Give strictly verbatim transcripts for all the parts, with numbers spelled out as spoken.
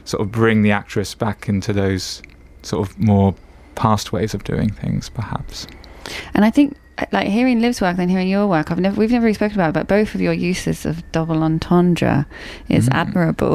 sort of bring the actress back into those sort of more past ways of doing things, perhaps. And I think, like, hearing Liv's work and hearing your work, I've never, we've never really spoken about it, but both of your uses of double entendre is mm. admirable.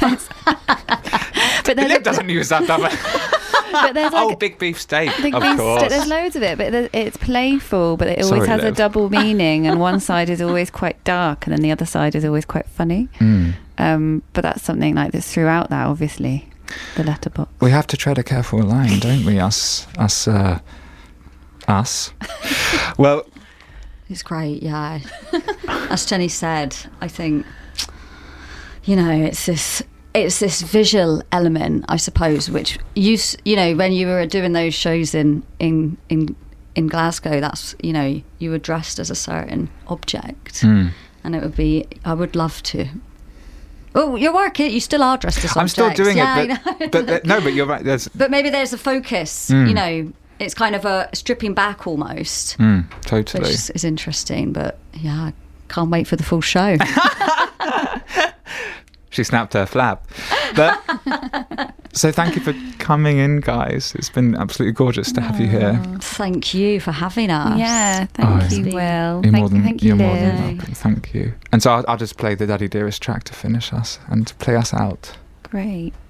But Liv doesn't use that double. But there's like, oh, big beef steak, big of beef course. Steak. There's loads of it, but it's playful, but it always Sorry, has Liv. a double meaning, and one side is always quite dark, and then the other side is always quite funny. Mm. Um, but that's something like that's throughout that, obviously, the letterbox. We have to tread a careful line, don't we? Us, us, uh, us. Well, it's great. Yeah, as Jenny said, I think you know it's this. It's this visual element, I suppose, which you you know when you were doing those shows in in in, in Glasgow, that's you know you were dressed as a certain object, mm. and it would be. I would love to. Oh, you're working. You still are dressed as I'm objects. still doing yeah, it, but, but uh, no, but you're right. There's but maybe there's a focus. Mm. You know, it's kind of a stripping back almost. Mm, totally, which is, is interesting. But yeah, I can't wait for the full show. She snapped her flap. But so thank you for coming in, guys. It's been absolutely gorgeous to have you here. Thank you for having us. Yeah, thank Oh, you, Will. You're Thank, more than, thank you, you're more Liv. than welcome. Thank you. And so I'll, I'll just play the Daddy Dearest track to finish us and to play us out. Great.